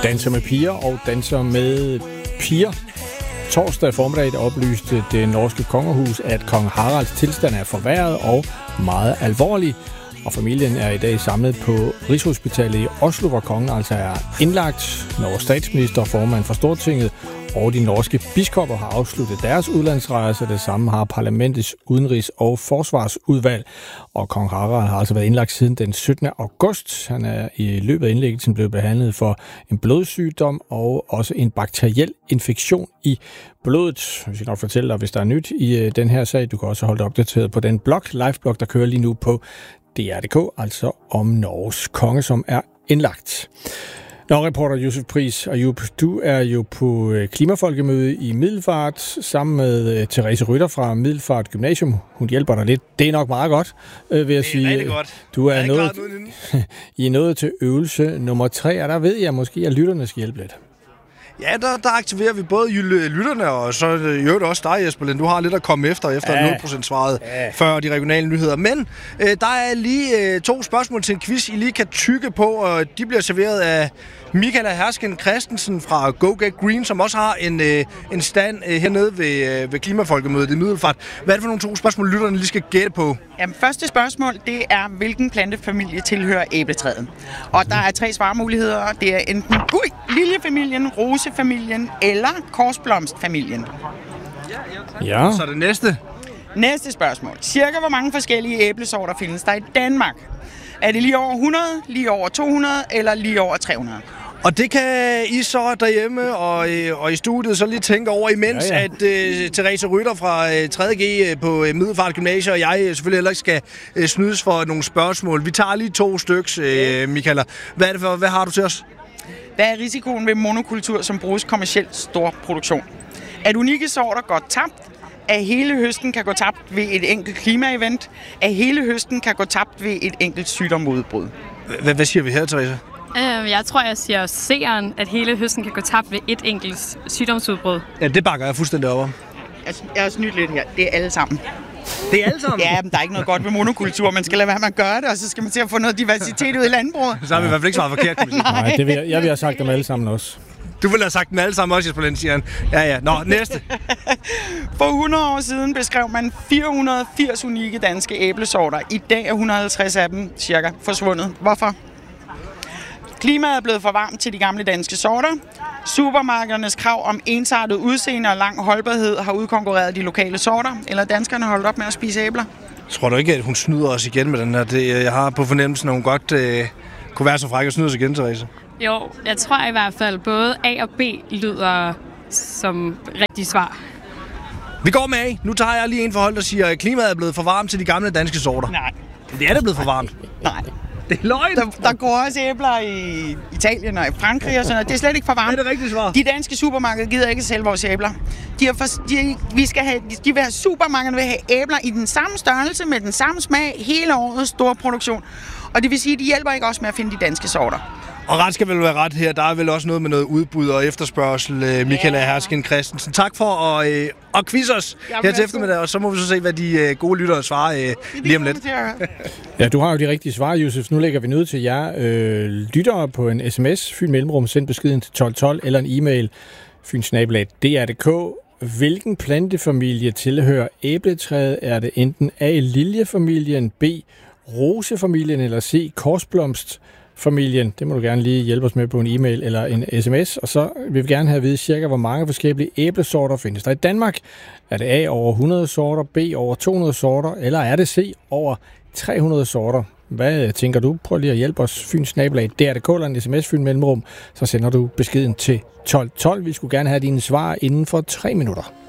Danser med piger og danser med piger. Torsdag formiddag oplyste det norske kongehus, at kong Haralds tilstand er forværret og meget alvorlig. Og familien er i dag samlet på Rigshospitalet i Oslo, hvor kongen altså er indlagt. Norges statsminister, formand for Stortinget og de norske biskopper har afsluttet deres udlandsrejse. Det samme har parlamentets udenrigs- og forsvarsudvalg. Og kong Harald har altså været indlagt siden den 17. august. Han er i løbet af indlæggelsen blevet behandlet for en blodsygdom og også en bakteriel infektion i blodet. Jeg skal nok fortælle dig, hvis der er nyt i den her sag. Du kan også holde dig opdateret på den live-blog, der kører lige nu på DR.dk, altså om Norges konge, som er indlagt. Nå, reporter Josef Pris Ayub, du er jo på klimafolkemøde i Middelfart sammen med Therese Rytter fra Middelfart Gymnasium. Hun hjælper dig lidt. Det er nok meget godt, vil jeg sige. Det er rigtig godt. Du er I er nået til øvelse nummer 3, og der ved jeg måske, at lytterne skal hjælpe lidt. Ja, der aktiverer vi både lytterne og så også dig, Jesper Lind. Du har lidt at komme efter 0% svaret før de regionale nyheder. Men der er lige 2 spørgsmål til en quiz, I lige kan tykke på, og de bliver serveret af Michaela Hersken Christensen fra Go Get Green, som også har en stand hernede ved Klimafolkemødet i Middelfart. Hvad er det for nogle 2 spørgsmål, lytterne lige skal gætte på? Jamen, første spørgsmål, det er, hvilken plantefamilie tilhører æbletræet? Og der er 3 svarmuligheder. Det er enten liljefamilien, rosefamilien eller korsblomstfamilien. Ja. Så det næste. Næste spørgsmål. Cirka hvor mange forskellige æblesorter findes der i Danmark? Er det lige over 100, lige over 200 eller lige over 300? Og det kan I så derhjemme og i studiet så lige tænke over, imens at Therese Rytter fra 3.G på Middelfart Gymnasium og jeg selvfølgelig heller ikke skal snydes for nogle spørgsmål. Vi tager lige 2 styks, Michaela. Hvad har du til os? Hvad er risikoen ved monokultur, som bruges kommercielt stor produktion? At unikke sorter går tabt? At hele høsten kan gå tabt ved et enkelt klimaevent? At hele høsten kan gå tabt ved et enkelt sygdomsudbrud? Hvad siger vi her, Therese? Jeg tror, jeg siger seeren, at hele høsten kan gå tabt ved et enkelt sygdomsudbrud. Ja, det bakker jeg fuldstændig op om. Jeg har snydt lidt her. Det er alle sammen. Det er alle sammen? Ja, men der er ikke noget godt ved monokultur. Man skal lade være med at gøre det, og så skal man til at få noget diversitet ud i landbruget. Så har vi i hvert fald ikke svaret forkert, kan vi sige. Nej, jeg vil have sagt dem alle sammen også. Du ville have sagt dem alle sammen også, Jesper Lind, siger han. Ja. Nå, næste. For 100 år siden beskrev man 480 unikke danske æblesorter. I dag er 150 af dem cirka forsvundet. Hvorfor? Klimaet er blevet for varmt til de gamle danske sorter. Supermarkedernes krav om ensartet udseende og lang holdbarhed har udkonkurreret de lokale sorter. Eller danskerne holdt op med at spise æbler. Tror du ikke, at hun snyder os igen med den her? Jeg har på fornemmelsen, at hun godt kunne være så fræk og snyde os igen, Therese. Jo, jeg tror i hvert fald, både A og B lyder som rigtigt svar. Vi går med A. Nu tager jeg lige en forhold, der siger, at klimaet er blevet for varmt til de gamle danske sorter. Nej. Det er da blevet for varmt. Nej. Det er løgn. Der går også æbler i Italien og i Frankrig og sådan noget. Det er slet ikke for varmt. Det er det rigtige svar. De danske supermarkeder gider ikke sælge vores æbler. De vil have supermarkederne vil have æbler i den samme størrelse, med den samme smag, hele året, stor produktion. Og det vil sige, at de hjælper ikke også med at finde de danske sorter. Og ret skal vel være ret her. Der er vel også noget med noget udbud og efterspørgsel, Michaela Hersken Christensen. Tak for at quizze os her til eftermiddag, og så må vi så se, hvad de gode lyttere svarer lige om lidt. Ja, du har jo de rigtige svar, Josef. Nu lægger vi nødt til jer lyttere på en sms. Fyn Mellemrum, send beskeden til 1212 eller en e-mail fynsnabelag.dr.dk. Hvilken plantefamilie tilhører æbletræet? Er det enten A. liljefamilien, B. rosefamilien eller C. korsblomstfamilien? Det må du gerne lige hjælpe os med på en e-mail eller en sms. Og så vil vi gerne have at vide cirka, hvor mange forskellige æblesorter findes der i Danmark. Er det A over 100 sorter, B over 200 sorter, eller er det C over 300 sorter? Hvad tænker du? Prøv lige at hjælpe os. fynsnabelag.dr.dk eller en sms Fyn Mellemrum. Så sender du beskeden til 1212. Vi skulle gerne have dine svar inden for 3 minutter.